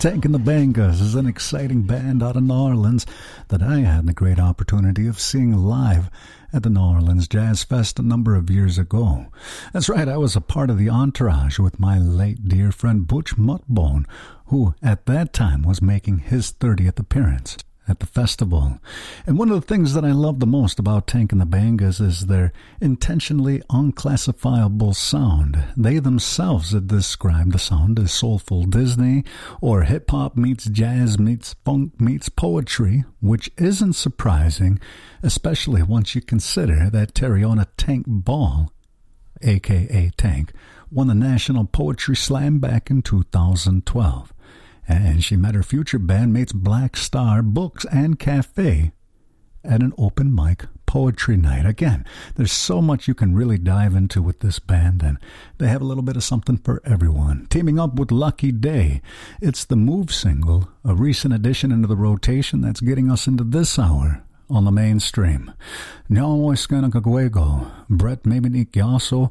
Tank and the Bangas is an exciting band out of New Orleans that I had the great opportunity of seeing live at the New Orleans Jazz Fest a number of years ago. That's right, I was a part of the entourage with my late dear friend Butch Mutbone, who at that time was making his 30th appearance at the festival. And one of the things that I love the most about Tank and the Bangas is their intentionally unclassifiable sound. They themselves had described the sound as soulful Disney, or hip-hop meets jazz meets funk meets poetry, which isn't surprising, especially once you consider that Terriona Tank Ball, a.k.a. Tank, won the National Poetry Slam back in 2012. And she met her future bandmates Black Star Books and Cafe at an open mic poetry night. Again, there's so much you can really dive into with this band, and they have a little bit of something for everyone. Teaming up with Lucky Day, it's the Move single, a recent addition into the rotation that's getting us into this hour on the mainstream. Nyawo Skanakagwego, Brett Mabinik Yaso,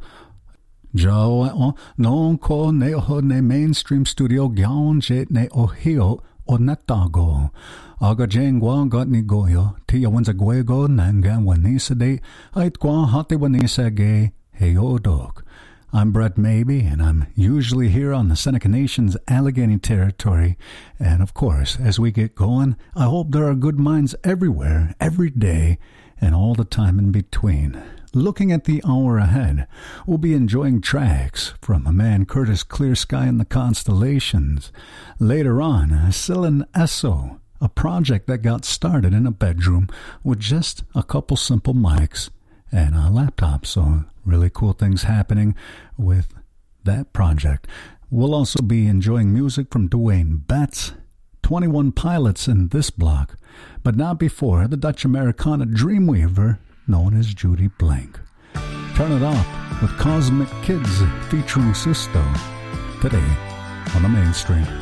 Jao non ko ne ho ne mainstream studio gyaon jet ne ohio o natago. Aga jengwa got ni goyo, tia wanza gwego nangan wanisa de, ait kwa hati wanisa ge, heyo dog. I'm Brett Maybe, and I'm usually here on the Seneca Nation's Allegheny territory. And of course, as we get going, I hope there are good minds everywhere, every day, and all the time in between. Looking at the hour ahead, we'll be enjoying tracks from a man Curtis Clear Sky and the Constellations. Later on, Silan Esso, a project that got started in a bedroom with just a couple simple mics and a laptop. So really cool things happening with that project. We'll also be enjoying music from Dwayne Betts, 21 Pilots in this block, but not before the Dutch Americana Dreamweaver, known as Judy Blank. Turn it off with Cosmic Kids featuring Sisto today on the mainstream.